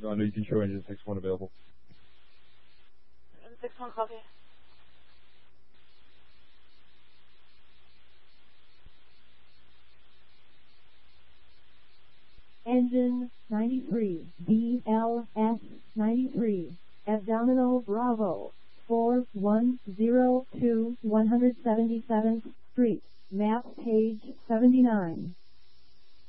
Redondo, you can show engine 6-1 available. 6-1 copy. Engine 93, BLS 93, Abdominal Bravo, 4102 177th Street, map page 79.